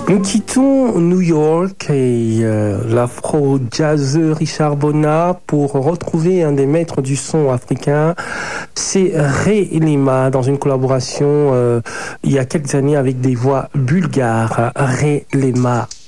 Nous quittons New York et l'afro-jazzeux Richard Bona pour retrouver un des maîtres du son africain. C'est Ray Lema dans une collaboration il y a quelques années avec des voix bulgares. Ray Lema.